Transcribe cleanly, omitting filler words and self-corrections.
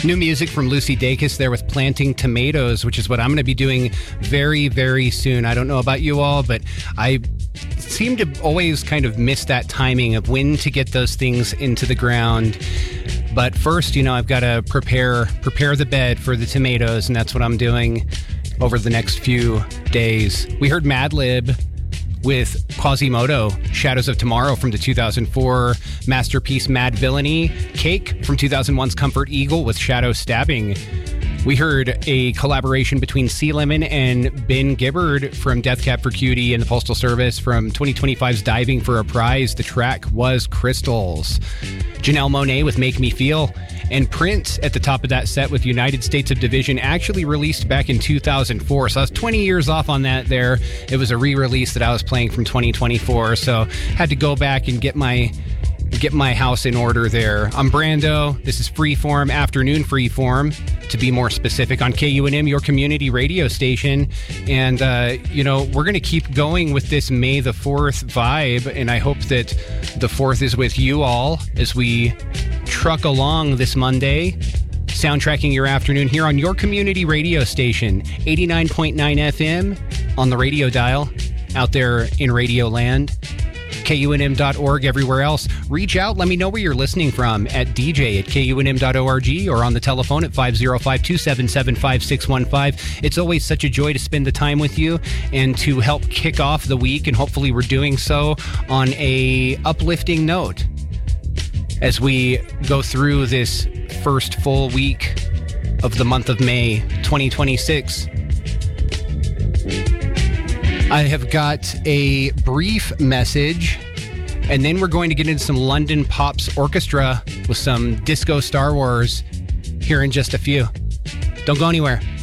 New music from Lucy Dacus there with Planting Tomatoes, which is what I'm going to be doing very, very soon. I don't know about you all, but I seem to always kind of miss that timing of when to get those things into the ground. But first, I've got to prepare the bed for the tomatoes, and that's what I'm doing over the next few days. We heard Madlib with Quasimodo, Shadows of Tomorrow from the 2004 masterpiece Mad Villainy, Cake from 2001's Comfort Eagle with Shadow Stabbing. We heard a collaboration between Sea Lemon and Ben Gibbard from Death Cab for Cutie and the Postal Service from 2025's Diving for a Prize. The track was Crystals. Janelle Monáe with Make Me Feel. And Prince at the top of that set with United States of Division, actually released back in 2004. So I was 20 years off on that there. It was a re-release that I was playing from 2024. So had to go back and get my house in order there. I'm Brando. This is Freeform, Afternoon Freeform, to be more specific, on KUNM, your community radio station. And, we're going to keep going with this May the 4th vibe, and I hope that the 4th is with you all as we truck along this Monday, soundtracking your afternoon here on your community radio station, 89.9 FM on the radio dial out there in Radio Land. KUNM.org, everywhere else. Reach out. Let me know where you're listening from at dj@kunm.org or on the telephone at 505-277-5615. It's always such a joy to spend the time with you and to help kick off the week, and hopefully we're doing so on a uplifting note as we go through this first full week of the month of May 2026. I have got a brief message, and then we're going to get into some London Pops Orchestra with some Disco Star Wars here in just a few. Don't go anywhere.